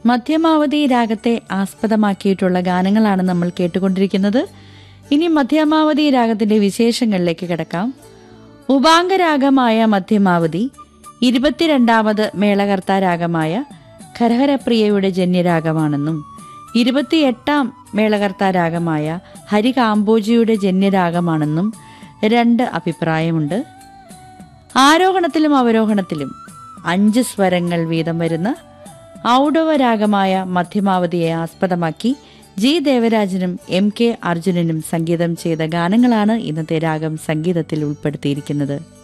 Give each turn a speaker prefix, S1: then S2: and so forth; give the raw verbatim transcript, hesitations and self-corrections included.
S1: മധ്യമാവതി രാഗത്തെ ആസ്പദമാക്കിയിട്ടുള്ള ഗാനങ്ങളാണ് നമ്മൾ കേട്ടുകൊണ്ടിരിക്കുന്നത്. ഇനി മധ്യമാവതി രാഗത്തിന്റെ വിശേഷങ്ങളിലേക്ക് കിടക്കാം. ഉപാംഗരാഗമായ മധ്യമാവതി ഇരുപത്തിരണ്ടാമത് മേളകർത്താ രാഗമായ ഖരഹരപ്രിയയുടെ ജന്യരാഗമാണെന്നും ഇരുപത്തിയെട്ടാം മേളകർത്താ രാഗമായ ഹരികാംബോജിയുടെ ജന്യരാഗമാണെന്നും രണ്ട് അഭിപ്രായമുണ്ട്. ആരോഹണത്തിലും അവരോഹണത്തിലും അഞ്ച് സ്വരങ്ങൾ വീതം വരുന്ന ഔഡവരാഗമായ മധ്യമാവതിയെ ആസ്പദമാക്കി ജി ദേവരാജനും എം കെ അർജുനനും സംഗീതം ചെയ്ത ഗാനങ്ങളാണ് ഇന്നത്തെ രാഗം സംഗീതത്തിൽ ഉൾപ്പെടുത്തിയിരിക്കുന്നത്.